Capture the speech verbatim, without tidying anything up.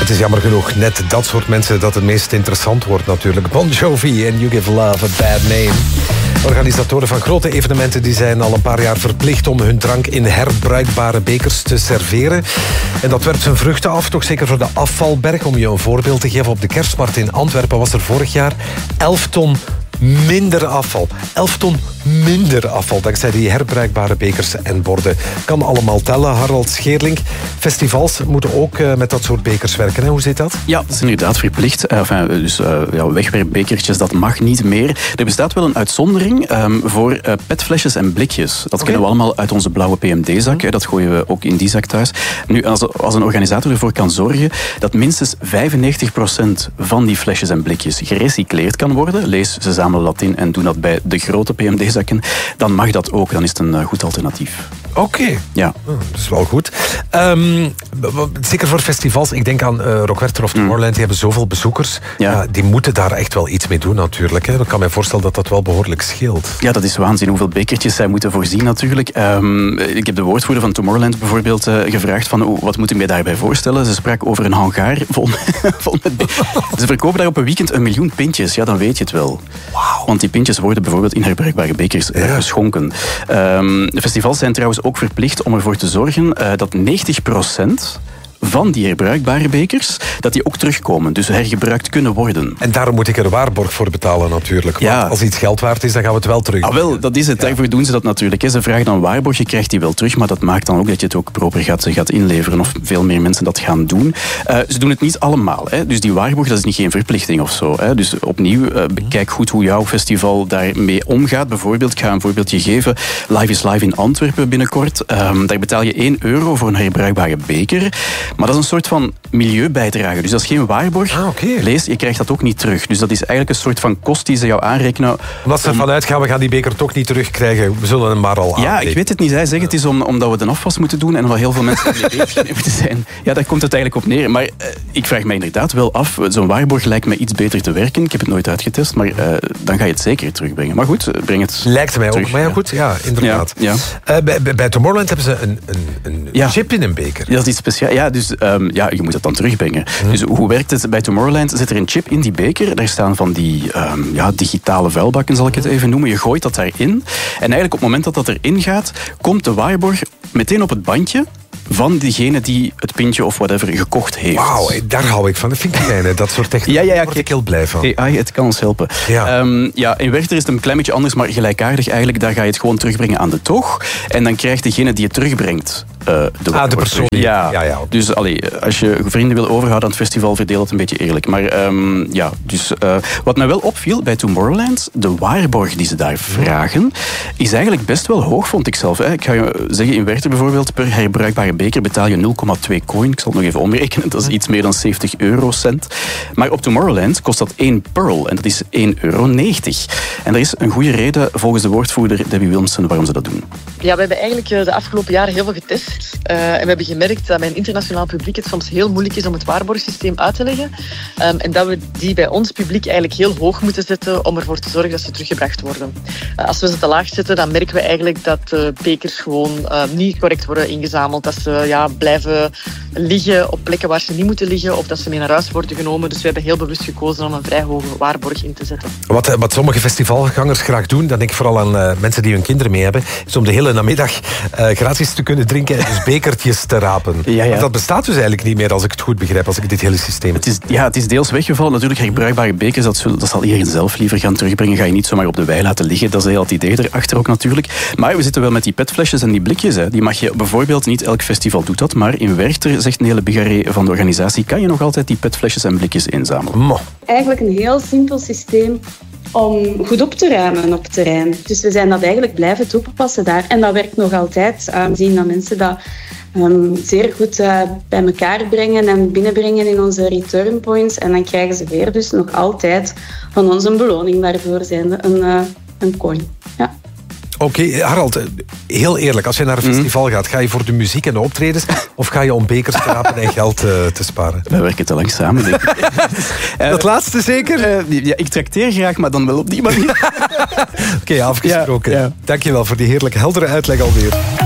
Het is jammer genoeg net dat soort mensen dat het meest interessant wordt natuurlijk. Bon Jovi en You Give Love a Bad Name. Organisatoren van grote evenementen die zijn al een paar jaar verplicht om hun drank in herbruikbare bekers te serveren. En dat werpt zijn vruchten af, toch zeker voor de afvalberg. Om je een voorbeeld te geven, op de kerstmarkt in Antwerpen was er vorig jaar elf ton minder afval. elf ton minder afval, dankzij die herbruikbare bekers en borden. Kan allemaal tellen. Harald Scheerlink, festivals moeten ook uh, met dat soort bekers werken. Hè? Hoe zit dat? Ja, dat is inderdaad verplicht. Uh, enfin, dus uh, ja, wegwerpbekertjes, dat mag niet meer. Er bestaat wel een uitzondering um, voor uh, petflesjes en blikjes. Dat okay. kennen we allemaal uit onze blauwe P M D-zak. Mm. Dat gooien we ook in die zak thuis. Nu, als, als een organisator ervoor kan zorgen dat minstens vijfennegentig procent van die flesjes en blikjes gerecycleerd kan worden, lees ze zamelen dat in en doen dat bij de grote P M D-zakken, dan mag dat ook. Dan is het een uh, goed alternatief. Oké. Okay. Ja. Oh, dat is wel goed. Um, zeker voor festivals. Ik denk aan uh, Rockwerchter of Tomorrowland. Mm. Die hebben zoveel bezoekers. Ja. Ja, die moeten daar echt wel iets mee doen natuurlijk. Hè. Dan kan mij voorstellen dat dat wel behoorlijk scheelt. Ja, dat is waanzin hoeveel bekertjes zij moeten voorzien natuurlijk. Um, ik heb de woordvoerder van Tomorrowland bijvoorbeeld uh, gevraagd van oh, wat moet ik mij daarbij voorstellen. Ze sprak over een hangar vol, vol met bekertjes. Ze verkopen daar op een weekend een miljoen pintjes. Ja, dan weet je het wel. Wow. Want die pintjes worden bijvoorbeeld in herbruikbare bekers uh, ja. geschonken. Um, de festivals zijn trouwens ook verplicht om ervoor te zorgen uh, dat negentig procent van die herbruikbare bekers, dat die ook terugkomen. Dus hergebruikt kunnen worden. En daarom moet ik er waarborg voor betalen natuurlijk. Want ja. als iets geld waard is, dan gaan we het wel terug. Ah, wel, dat is het. Ja. Daarvoor doen ze dat natuurlijk. Hè. Ze vragen dan waarborg, je krijgt die wel terug, maar dat maakt dan ook dat je het ook proper gaat, gaat inleveren of veel meer mensen dat gaan doen. Uh, ze doen het niet allemaal. Hè. Dus die waarborg, dat is niet geen verplichting of zo. Hè. Dus opnieuw, uh, bekijk goed hoe jouw festival daarmee omgaat. Bijvoorbeeld, ik ga een voorbeeldje geven. Live is Live in Antwerpen binnenkort. Um, daar betaal je één euro voor een herbruikbare beker. Maar dat is een soort van milieubijdrage. Dus dat is geen waarborg. Ah, okay. Lees, je krijgt dat ook niet terug. Dus dat is eigenlijk een soort van kost die ze jou aanrekenen. Omdat ze ervan uitgaan, we gaan die beker toch niet terugkrijgen. We zullen hem maar al Ja, aanrekenen. Ik weet het niet. Zij zeggen het is om, omdat we de afwas moeten doen en omdat heel veel mensen mee bezig moeten zijn. Ja, daar komt het eigenlijk op neer. Maar uh, ik vraag me inderdaad wel af. Zo'n waarborg lijkt me iets beter te werken. Ik heb het nooit uitgetest, maar uh, dan ga je het zeker terugbrengen. Maar goed, breng het Lijkt mij terug, ook. Maar ja, goed, ja, inderdaad. Ja, ja. Uh, bij, bij, bij Tomorrowland hebben ze een, een, een ja. chip in een beker. Ja, dat is iets speciaals. Ja, dus um, ja, je moet het dan terugbrengen. Hmm. Dus hoe werkt het? Bij Tomorrowland zit er een chip in die beker. Daar staan van die um, ja, digitale vuilbakken, zal ik het even noemen. Je gooit dat daarin. En eigenlijk op het moment dat dat erin gaat, komt de waarborg meteen op het bandje van diegene die het pintje of whatever gekocht heeft. Wauw, daar hou ik van. Dat vind ik fijn, dat soort techniek. Ja, ja, ja, daar word ik heel blij van. A I, het kan ons helpen. Ja. Um, ja, in Werchter is het een klein beetje anders, maar gelijkaardig eigenlijk. Daar ga je het gewoon terugbrengen aan de toog. En dan krijgt degene die het terugbrengt Uh, de, ah, de persoon. Ja, ja, ja. Dus allee, als je vrienden wil overhouden aan het festival, verdeel het een beetje eerlijk. Maar um, ja, dus uh, wat mij wel opviel bij Tomorrowland, de waarborg die ze daar vragen, is eigenlijk best wel hoog, vond ik zelf. Hè. Ik ga je zeggen, in Werchter bijvoorbeeld, per herbruikbare beker betaal je nul komma twee coin. Ik zal het nog even omrekenen, dat is iets meer dan zeventig eurocent. Maar op Tomorrowland kost dat één pearl en dat is één euro negentig. En er is een goede reden, volgens de woordvoerder Debbie Wilmsen, waarom ze dat doen. Ja, we hebben eigenlijk de afgelopen jaren heel veel getest. Uh, en we hebben gemerkt dat bij een internationaal publiek het soms heel moeilijk is om het waarborgsysteem uit te leggen. Um, en dat we die bij ons publiek eigenlijk heel hoog moeten zetten om ervoor te zorgen dat ze teruggebracht worden. Uh, als we ze te laag zetten, dan merken we eigenlijk dat uh, bekers gewoon uh, niet correct worden ingezameld. Dat ze ja, blijven liggen op plekken waar ze niet moeten liggen of dat ze mee naar huis worden genomen. Dus we hebben heel bewust gekozen om een vrij hoge waarborg in te zetten. Wat, wat sommige festivalgangers graag doen, dan denk ik vooral aan uh, mensen die hun kinderen mee hebben, is om de hele namiddag uh, gratis te kunnen drinken. Dus bekertjes te rapen. Ja, ja. Dat bestaat dus eigenlijk niet meer, als ik het goed begrijp, als ik dit hele systeem... Het is, ja, het is deels weggevallen. Natuurlijk, herbruikbare bekers, dat, zullen, dat zal iedereen zelf liever gaan terugbrengen. Ga je niet zomaar op de wei laten liggen. Dat is heel het idee erachter ook natuurlijk. Maar we zitten wel met die petflesjes en die blikjes. Hè. Die mag je bijvoorbeeld, niet elk festival doet dat, maar in Werchter, zegt Nele Bigaré van de organisatie, kan je nog altijd die petflesjes en blikjes inzamelen. Mo. Eigenlijk een heel simpel systeem om goed op te ruimen op het terrein. Dus we zijn dat eigenlijk blijven toepassen daar. En dat werkt nog altijd. Uh, we zien dat mensen dat um, zeer goed uh, bij elkaar brengen en binnenbrengen in onze return points. En dan krijgen ze weer dus nog altijd van ons een beloning daarvoor, zijnde een, uh, een coin. Ja. Oké, okay, Harald, heel eerlijk, als je naar een festival gaat, ga je voor de muziek en de optredens of ga je om bekers te rapen en geld uh, te sparen? Wij werken te lang samen, denk ik. uh, Dat laatste zeker? Uh, ja, ik trakteer graag, maar dan wel op die manier. Oké, okay, afgesproken. Ja, ja. Dank je wel voor die heerlijk heldere uitleg alweer.